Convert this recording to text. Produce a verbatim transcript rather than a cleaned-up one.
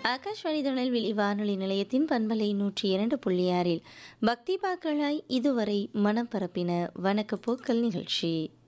ஆகாஷ்வாணி திருநெல்வேலி வானொலி நிலையத்தின் பண்பலை நூற்றி இரண்டு புள்ளி ஆறில் பக்தி பாக்களாய் இதுவரை மனம் பரப்பின வணக்க போக்கல் நிகழ்ச்சி.